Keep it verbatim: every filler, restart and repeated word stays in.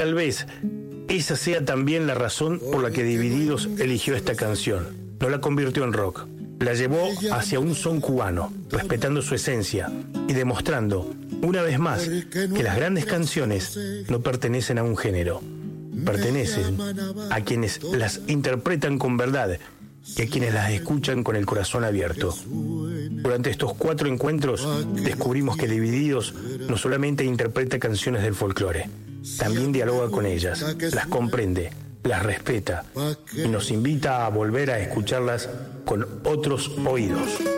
tal vez esa sea también la razón por la que Divididos eligió esta canción. No la convirtió en rock, la llevó hacia un son cubano, respetando su esencia y demostrando, una vez más, que las grandes canciones no pertenecen a un género, pertenecen a quienes las interpretan con verdad y a quienes las escuchan con el corazón abierto. Durante estos cuatro encuentros descubrimos que Divididos no solamente interpreta canciones del folclore, también dialoga con ellas, las comprende, las respeta y nos invita a volver a escucharlas con otros oídos.